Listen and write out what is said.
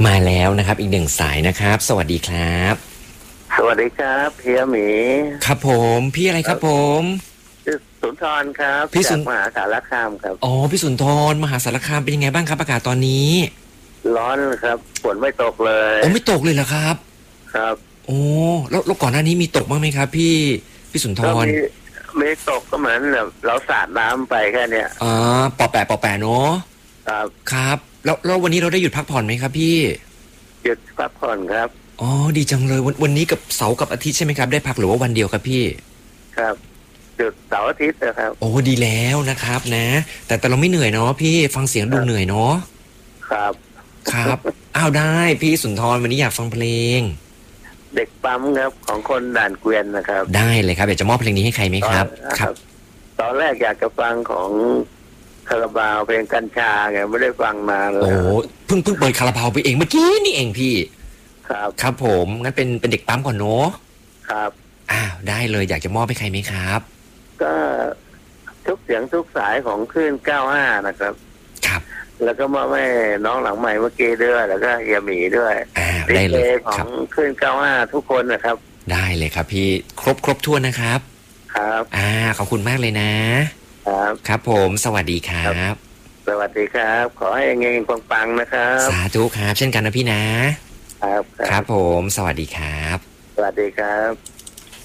มาแล้วนะครับอีกหนึ่งสายนะครับสวัสดีครับสวัสดีครับเฮียหมีครับผมพี่อะไรครับผมชื่อสุนทรครับพี่สุนจากมหาสารคามครับอ๋อพี่สุนทรมหาสารคามเป็นยังไงบ้างครับอากาศตอนนี้ร้อนครับฝนไม่ตกเลยโอ้ไม่ตกเลยเหรอครับครับโอ้แล้วก่อนหน้านี้มีตกบ้างไหมครับพี่สุนทก็รไม่ตกก็เหมือนแบบเราสาดน้ำไปแค่เนี้ยอ๋อปอแปะเนาะครับครับแล้ววันนี้เราได้หยุดพักผ่อนไหมครับพี่หยุดพักผ่อนครับอ๋อดีจังเลยวันนี้กับเสาร์กับอาทิตย์ใช่ไหมครับได้พักหรือว่าวันเดียวครับพี่ครับหยุดเสาร์อาทิตย์นะครับโอ้ดีแล้วนะครับนะแต่เราไม่เหนื่อยเนาะพี่ฟังเสียงดูเหนื่อยเนาะครับครับอ้าวได้พี่สุนทรวันนี้อยากฟังเพลงเด็กปั๊มครับของคนด่านเกวียนนะครับได้เลยครับอยากจะมอบเพลงนี้ให้ใครไหมครับครับตอนแรกอยากจะฟังของคาราบาวเพลงกัญชาไงไม่ได้ฟังนานเลโอ้ยเพิ่งเปิดคาราบาวไปเองเมื่อกี้นี่เองพี่ครับครับผมงั้นเป็นเด็กปั๊มก่อนเนาะครับอ้าวได้เลยอยากจะมอบให้ใครไหมครับก็ทุกเสียงทุกสายของคลื่น95นะครับครับแล้วก็มาแม่น้องหลังใหม่เมื่อกี้ด้วยแล้วก็เฮียหมีด้วยได้เลยของขึ้น95ทุกคนนะครับได้เลยครับพี่ครบถ้วนนะครับครับขอบคุณมากเลยนะครับครับผมสวัสดีครับสวัสดีครับขอให้เงงๆปังๆนะครับสาธุครับเช่นกันนะพี่นะครับครับผมสวัสดีครับสวัสดีครับ